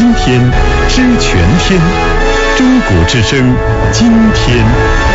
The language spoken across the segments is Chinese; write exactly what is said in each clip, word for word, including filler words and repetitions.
今天，知全天。中国之声，今天。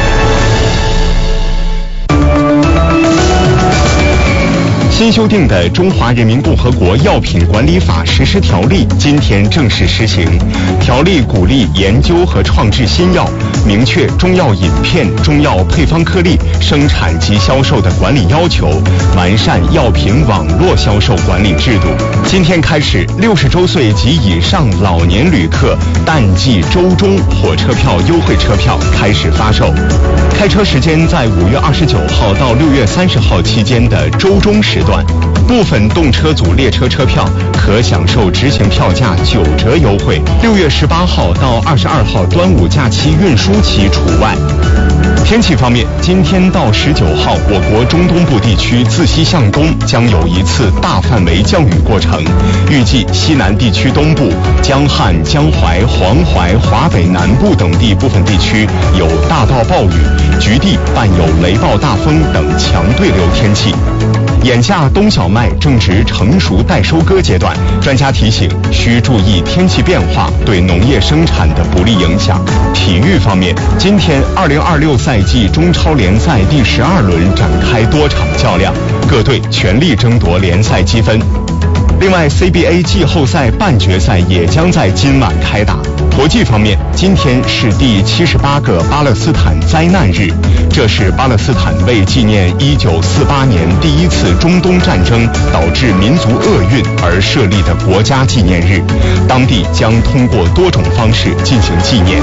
新修订的《中华人民共和国药品管理法实施条例》今天正式实行。条例鼓励研究和创制新药，明确中药饮片、中药配方颗粒生产及销售的管理要求，完善药品网络销售管理制度。今天开始，六十周岁及以上老年旅客淡季周中火车票优惠车票开始发售。开车时间在五月二十九号到六月三十号期间的周中时段，部分动车组列车车票可享受执行票价九折优惠，六月十八号到二十二号端午假期运输期除外。天气方面，今天到十九号，我国中东部地区自西向东将有一次大范围降雨过程，预计西南地区东部、江汉、江淮、黄淮、华北南部等地部分地区有大到暴雨，局地伴有雷暴大风等强对流天气。眼下冬小麦正值成熟待收割阶段，专家提醒需注意天气变化对农业生产的不利影响。体育方面，今天二零二六赛季中超联赛第十二轮展开多场较量，各队全力争夺联赛积分。另外 C B A 季后赛半决赛也将在今晚开打。国际方面，今天是第七十八个巴勒斯坦灾难日，这是巴勒斯坦为纪念一九四八年第一次中东战争导致民族厄运而设立的国家纪念日，当地将通过多种方式进行纪念。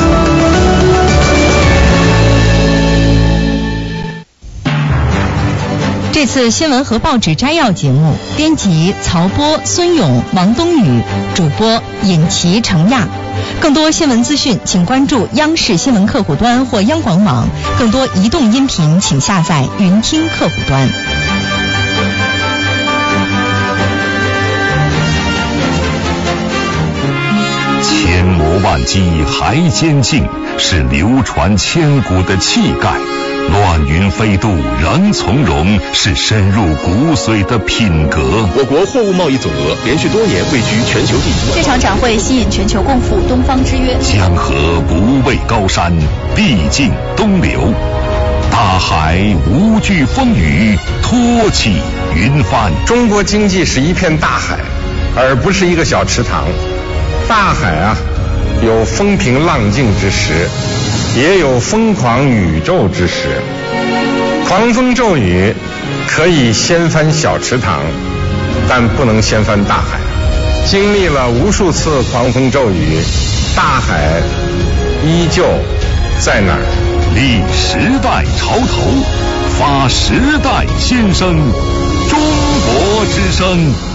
这次新闻和报纸摘要节目，编辑曹波、孙勇、王东宇，主播尹琪、程亚。更多新闻资讯，请关注央视新闻客户端或央广网。更多移动音频，请下载云听客户端。 千磨万击还坚劲，是流传千古的气概。乱云飞渡仍从容，是深入骨髓的品格。 我国货物贸易总额连续多年位居全球第一。 这场展会吸引全球共赴东方之约。 江河不畏高山，必尽东流。大海无惧风雨，托起云帆。 中国经济是一片大海，而不是一个小池塘。大海啊，有风平浪静之时，也有疯狂宇宙之时。狂风骤雨可以掀翻小池塘，但不能掀翻大海。经历了无数次狂风骤雨，大海依旧在那儿。 立时代潮头，发时代先声，中国之声。